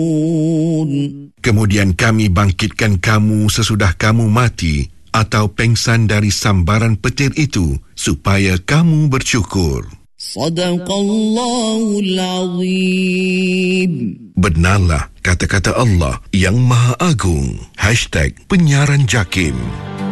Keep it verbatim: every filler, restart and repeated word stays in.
Kemudian kami bangkitkan kamu sesudah kamu mati atau pengsan dari sambaran petir itu supaya kamu bersyukur. Sadaqallahul Azim. Benarlah kata-kata Allah yang Maha Agung. Hashtag Penyiaran Jakim.